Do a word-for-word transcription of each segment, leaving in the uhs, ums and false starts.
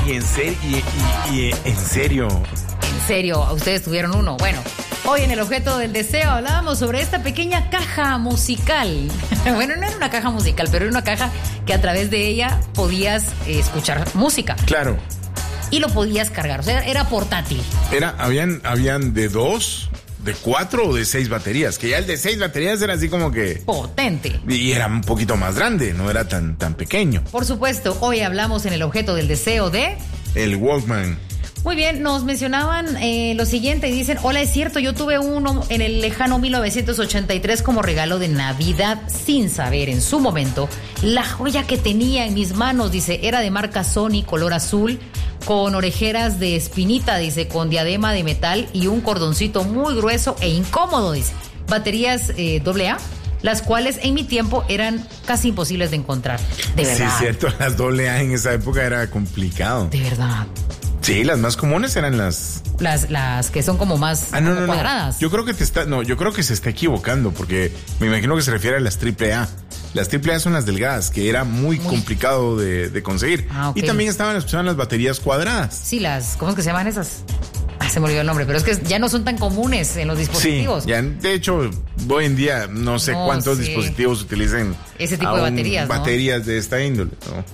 Y en serio, y, y, y en serio. En serio, ustedes tuvieron uno. Bueno, hoy en el objeto del deseo hablábamos sobre esta pequeña caja musical. Bueno, no era una caja musical, pero era una caja que a través de ella podías eh, escuchar música. Claro. Y lo podías cargar, o sea, era portátil. Era, habían, habían de dos, de cuatro o de seis baterías, que ya el de seis baterías era así como que... Potente. Y era un poquito más grande, no era tan, tan pequeño. Por supuesto, hoy hablamos en el objeto del deseo de... El Walkman. Muy bien, nos mencionaban eh, lo siguiente y dicen, hola, es cierto, yo tuve uno en el lejano mil novecientos ochenta y tres como regalo de Navidad, sin saber en su momento la joya que tenía en mis manos, dice, era de marca Sony, color azul, con orejeras de espinita, dice, con diadema de metal y un cordoncito muy grueso e incómodo, dice, baterías eh, doble A, las cuales en mi tiempo eran casi imposibles de encontrar, de verdad. Sí, es cierto, las doble A en esa época era complicado. De verdad. Sí, las más comunes eran las... Las, las que son como más ah, no, como no, cuadradas. No. Yo creo que te está... No, yo creo que se está equivocando, porque me imagino que se refiere a las triple A. Las triple A son las delgadas, que era muy, muy... complicado de, de conseguir. Ah, okay. Y también estaban las, estaban las baterías cuadradas. Sí, las... ¿Cómo es que se llaman esas? Ah, se me olvidó el nombre, pero es que ya no son tan comunes en los dispositivos. Sí, ya, de hecho, hoy en día no sé no, cuántos sí. dispositivos utilicen... Ese tipo de baterías, ¿no? Baterías de esta índole, ¿no?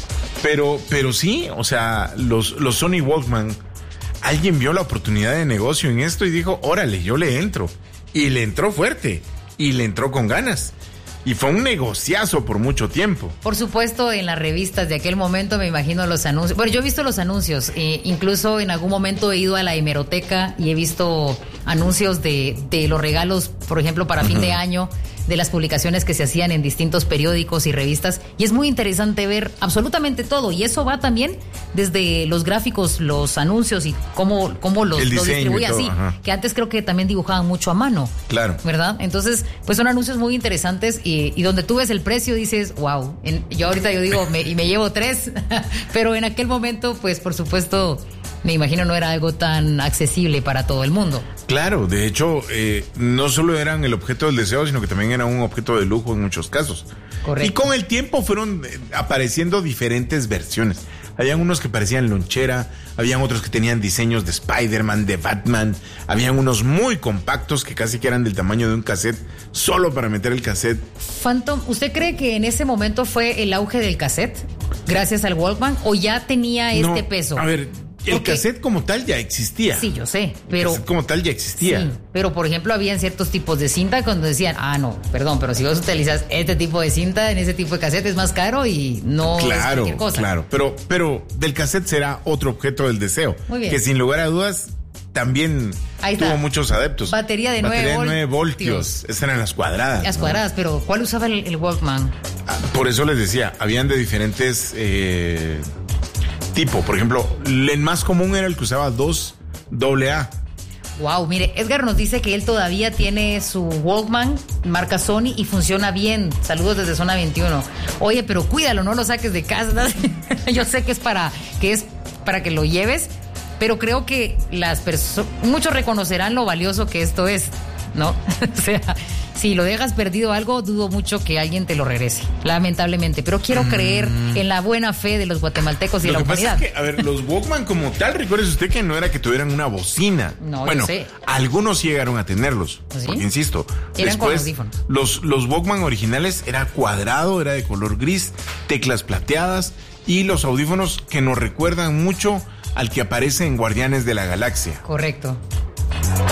Pero, pero sí, o sea, los, los Sony Walkman... Alguien vio la oportunidad de negocio en esto y dijo, órale, yo le entro. Y le entró fuerte. Y le entró con ganas. Y fue un negociazo por mucho tiempo. Por supuesto, en las revistas de aquel momento me imagino los anuncios. Bueno, yo he visto los anuncios. Eh, incluso en algún momento he ido a la hemeroteca y he visto anuncios de, de los regalos, por ejemplo, para uh-huh. fin de año, de las publicaciones que se hacían en distintos periódicos y revistas. Y es muy interesante ver absolutamente todo. Y eso va también desde los gráficos, los anuncios y cómo, cómo los, los distribuye así. Ajá. Que antes creo que también dibujaban mucho a mano. Claro. ¿Verdad? Entonces, pues son anuncios muy interesantes y, y donde tú ves el precio dices, wow. En, yo ahorita yo digo, me, y me llevo tres. Pero en aquel momento, pues por supuesto... Me imagino no era algo tan accesible para todo el mundo. Claro, de hecho, eh, no solo eran el objeto del deseo, sino que también eran un objeto de lujo en muchos casos. Correcto. Y con el tiempo fueron eh, apareciendo diferentes versiones. Habían unos que parecían lonchera, habían otros que tenían diseños de Spider-Man, de Batman, habían unos muy compactos que casi que eran del tamaño de un cassette, solo para meter el cassette. Phantom, ¿usted cree que en ese momento fue el auge del cassette, gracias al Walkman, o ya tenía este no, peso? A ver... El okay. cassette como tal ya existía. Sí, yo sé, pero... El cassette como tal ya existía. Sí, pero por ejemplo habían ciertos tipos de cinta cuando decían, ah, no, perdón, pero si vos utilizas este tipo de cinta en ese tipo de cassette es más caro y no claro, es cualquier cosa. Claro, pero, pero del cassette será otro objeto del deseo. Muy bien. Que sin lugar a dudas también Ahí tuvo está. muchos adeptos. Batería de nueve voltios. Esas eran las cuadradas. Las ¿no? cuadradas, pero ¿cuál usaba el, el Walkman? Ah, por eso les decía, habían de diferentes... Eh, tipo, por ejemplo, el más común era el que usaba dos doble A. Wow, mire, Edgar nos dice que él todavía tiene su Walkman, marca Sony, y funciona bien. Saludos desde Zona veintiuno. Oye, pero cuídalo, no lo saques de casa. Yo sé que es para que es para que lo lleves, pero creo que las personas, muchos reconocerán lo valioso que esto es, ¿no? O sea, si lo dejas perdido algo, dudo mucho que alguien te lo regrese, lamentablemente. Pero quiero mm. creer en la buena fe de los guatemaltecos y lo de la humanidad. Lo que pasa es que, a ver, los Walkman como tal, recuerde usted que no era que tuvieran una bocina. No, bueno, yo sé. Algunos llegaron a tenerlos. ¿Sí? Porque, insisto, eran después, los, los Walkman originales era cuadrado, era de color gris, teclas plateadas y los audífonos que nos recuerdan mucho al que aparece en Guardianes de la Galaxia. Correcto.